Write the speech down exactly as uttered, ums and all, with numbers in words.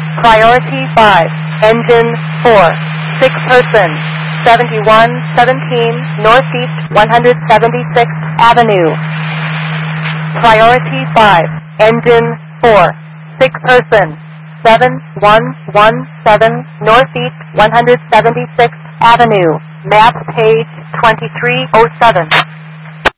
Priority five, engine four, six person, seventy-one seventeen Northeast one hundred seventy-sixth Avenue. Priority five, engine four, six person, seven one one seven Northeast one hundred seventy-sixth Avenue. Map page twenty-three oh seven.